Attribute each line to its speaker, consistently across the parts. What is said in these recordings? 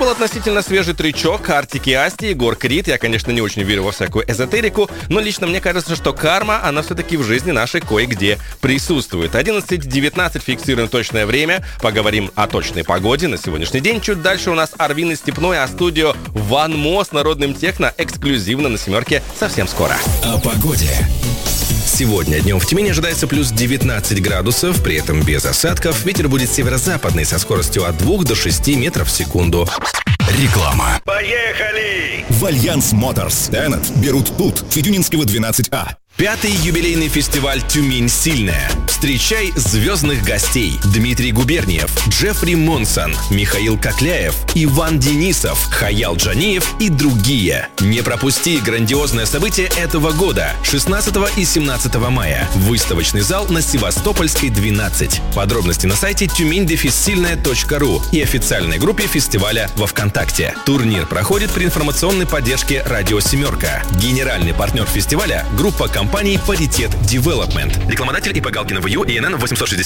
Speaker 1: был относительно свежий трючок Артик и Асти, Егор Крид. Я, конечно, не очень верю во всякую эзотерику, но лично мне кажется, что карма, она все-таки в жизни нашей кое-где присутствует. 11:19 фиксируем точное время. Поговорим о точной погоде на сегодняшний день. Чуть дальше у нас Арвин и Степной, а студио Ван Мо с народным техно эксклюзивно на «Семерке» совсем скоро.
Speaker 2: О погоде. Сегодня днем в Тюмени ожидается плюс 19 градусов, при этом без осадков. Ветер будет северо-западный со скоростью от 2 до 6 метров в секунду. Реклама.
Speaker 3: Поехали!
Speaker 4: В Альянс Моторс Теннет берут тут, Федюнинского 12А.
Speaker 2: 5-й юбилейный фестиваль «Тюмень сильная». Встречай звездных гостей: Дмитрий Губерниев, Джеффри Монсон, Михаил Кокляев, Иван Денисов, Хаял Джаниев и другие. Не пропусти грандиозное событие этого года. 16 и 17 мая. Выставочный зал на Севастопольской, 12. Подробности на сайте тюмень-сильная.ру и официальной группе фестиваля во ВКонтакте. Турнир проходит при информационной поддержке «Радио Семерка». Генеральный партнер фестиваля – группа компаний «Паритет Девелопмент». Рекламодатель ИП Галкина ВЮ, ИНН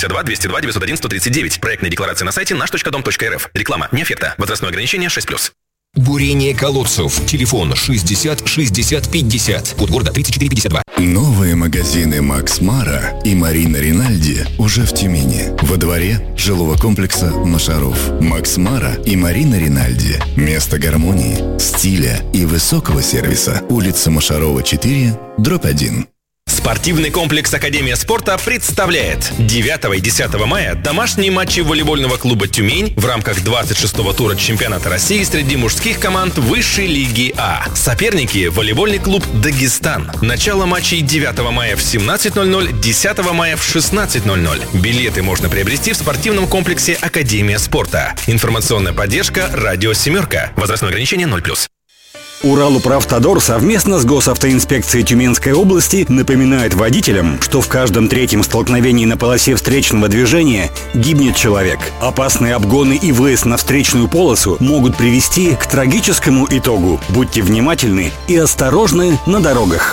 Speaker 2: 862-202-901-139. Проектная декларация на сайте наш.дом.рф. Реклама не эффекта. Возрастное ограничение 6+.
Speaker 5: Бурение колодцев. Телефон 60 60 50. Код города 3452.
Speaker 4: Новые магазины Макс Мара и Марина Ринальди уже в Тюмени. Во дворе жилого комплекса Машаров. Макс Мара и Марина Ринальди. Место гармонии, стиля и высокого сервиса. Улица Машарова, 4, дробь 1.
Speaker 2: Спортивный комплекс «Академия спорта» представляет 9 и 10 мая домашние матчи волейбольного клуба «Тюмень» в рамках 26-го тура чемпионата России среди мужских команд высшей лиги А. Соперники – волейбольный клуб «Дагестан». Начало матчей 9 мая в 17:00, 10 мая в 16:00. Билеты можно приобрести в спортивном комплексе «Академия спорта». Информационная поддержка «Радио Семерка». Возрастное ограничение 0+.
Speaker 6: Уралуправтодор совместно с Госавтоинспекцией Тюменской области напоминает водителям, что в каждом третьем столкновении на полосе встречного движения гибнет человек. Опасные обгоны и выезд на встречную полосу могут привести к трагическому итогу. Будьте внимательны и осторожны на дорогах.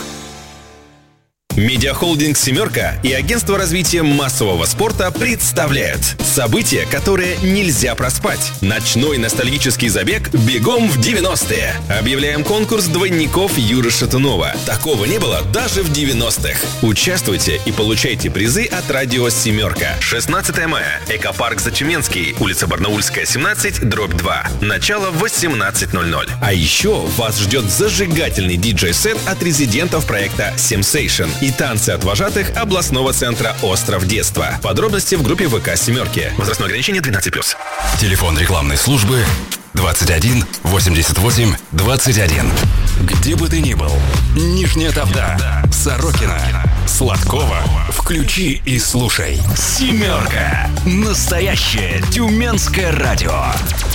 Speaker 2: Медиахолдинг «Семерка» и Агентство развития массового спорта представляют событие, которое нельзя проспать. Ночной ностальгический забег «Бегом в 90-е». Объявляем конкурс двойников Юры Шатунова. Такого не было даже в 90-х. Участвуйте и получайте призы от радио «Семерка». 16 мая. Экопарк Затюменский. Улица Барнаульская, 17, дробь 2. Начало в 18:00. А еще вас ждет зажигательный диджей-сет от резидентов проекта «Семсейшн» и танцы от вожатых областного центра «Остров детства». Подробности в группе ВК «Семерки». Возрастное ограничение 12+.
Speaker 5: Телефон рекламной службы 21 88 21. Где бы ты ни был, Нижняя Тавда, Сорокина, Сладкова, включи и слушай. «Семерка». Настоящее тюменское радио.